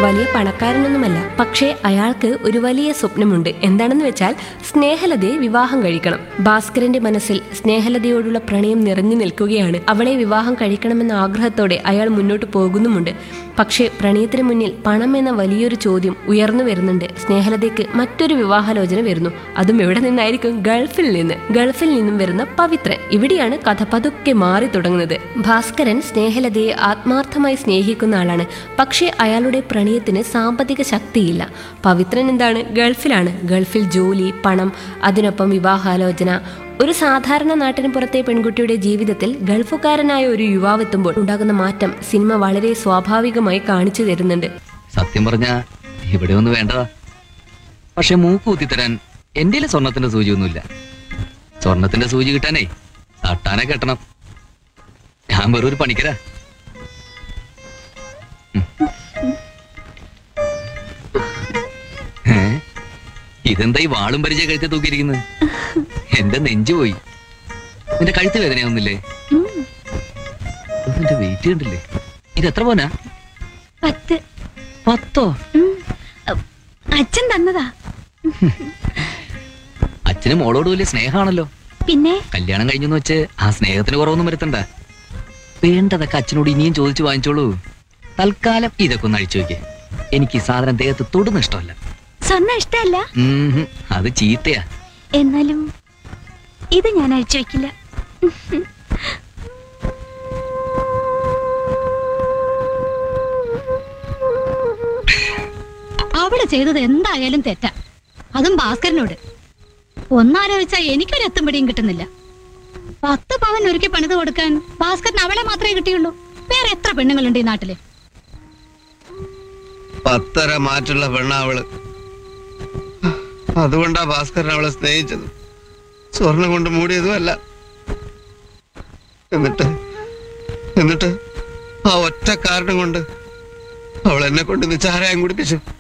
വലിയ പണക്കാരനൊന്നുമല്ല. പക്ഷേ അയാൾക്ക് ഒരു വലിയ സ്വപ്നമുണ്ട്. എന്താണെന്ന് വെച്ചാൽ സ്നേഹലതയെ വിവാഹം കഴിക്കണം. ഭാസ്കരന്റെ മനസ്സിൽ സ്നേഹലതയോടുള്ള പ്രണയം നിറഞ്ഞു നിൽക്കുകയാണ്. അവളെ വിവാഹം കഴിക്കണമെന്ന ആഗ്രഹത്തോടെ അയാൾ മുന്നോട്ട് പോകുന്നുമുണ്ട്. പക്ഷേ പ്രണയത്തിന് മുന്നിൽ പണം എന്ന വലിയൊരു ചോദ്യം ഉയർന്നു വരുന്നുണ്ട്. സ്നേഹലതയ്ക്ക് മറ്റൊരു വിവാഹാലോചന വരുന്നു. അതും എവിടെ നിന്നായിരിക്കും? ഗൾഫിൽ നിന്നും വരുന്ന പവിത്രൻ. ഇവിടെയാണ് കഥ പതുക്കെ മാറി തുടങ്ങുന്നത്. ഭാസ്കരൻ സ്നേഹലതയെ ആത്മാർത്ഥമായി സ്നേഹിക്കുന്ന ആളാണ്. പക്ഷേ അയാളുടെ പ്രണയത്തിന് സാമ്പത്തിക ശക്തിയില്ല. പവിത്രൻ എന്താണ്? ഗൾഫിലാണ്. ഗൾഫിൽ ജോലി, പണം, അതിനൊപ്പം വിവാഹാലോചന. ഒരു സാധാരണ നാട്ടിന് പുറത്തെ പെൺകുട്ടിയുടെ ജീവിതത്തിൽ ഗൾഫുകാരനായ ഒരു യുവാവെത്തുമ്പോൾ ഉണ്ടാകുന്ന മാറ്റം സിനിമ വളരെ സ്വാഭാവികമായി കാണിച്ചു തരുന്നുണ്ട്. സത്യം പറഞ്ഞ ഇവിടെ ഒന്നും വേണ്ടതാ. പക്ഷെ മൂക്ക് കുത്തിത്തരാൻ എന്റെ സ്വർണത്തിന്റെ സൂചിയൊന്നുമില്ല. സ്വർണത്തിന്റെ സൂചി കിട്ടാനേ തട്ടാനെ കെട്ടണം. ഞാൻ വെറൊരു പണിക്കരാ. ഇതെന്താ ഈ വാളും പരിചയ കഴുത്തെ തൂക്കിയിരിക്കുന്നത്? എന്റെ നെഞ്ചു പോയി. നിന്റെ കഴുത്ത് വേദനയാവുന്നില്ലേ? നിന്റെ വെയിറ്റ് കണ്ടില്ലേ? ഇത് എത്ര പോനാ? 10. 10? അച്ഛൻ തന്നതാ. അച്ഛന് മോളോട് വലിയ സ്നേഹമാണല്ലോ. പിന്നെ കല്യാണം കഴിഞ്ഞെന്ന് വെച്ച് ആ സ്നേഹത്തിന് കുറവൊന്നും വരുത്തണ്ട. വേണ്ടതൊക്കെ അച്ഛനോട് ഇനിയും ചോദിച്ചു വാങ്ങിച്ചോളൂ. തൽക്കാലം ഇതൊക്കെ ഒന്ന് അഴിച്ചു വെക്കേ. എനിക്ക് ഈ സാധനം ദേഹത്ത് തൊടുന്ന ഇഷ്ടമല്ല. സ്വർണ്ണം ഇഷ്ടമല്ല? അത് ചീത്തയാ. എന്നാലും ഇത് ഞാൻ അഴിച്ചു വെക്കില്ല. അവിടെ ചെയ്തത് എന്തായാലും തെറ്റാ. അതും ഭാസ്കരനോട്. ഒന്നാലോചിച്ചാ എനിക്കൊരു എത്തും പിടിയും കിട്ടുന്നില്ല. 10 പവൻ ഒരുക്കി പണിത് കൊടുക്കാൻ ഭാസ്കരന് അവളെ മാത്രമേ കിട്ടിയുള്ളൂ. വേറെ എത്ര പെണ്ണുങ്ങളുണ്ട് ഈ നാട്ടില്? 10 മാറ്റുള്ള പെണ്ണ അവള്. അതുകൊണ്ടാ ഭാസ്കരൻ അവളെ സ്നേഹിച്ചത്. സ്വർണം കൊണ്ട് മൂടിയതുമല്ല. എന്നിട്ട് ആ ഒറ്റ കാരണം കൊണ്ട് അവൾ എന്നെ കൊണ്ട് ചാരായം കുടിപ്പിച്ചു.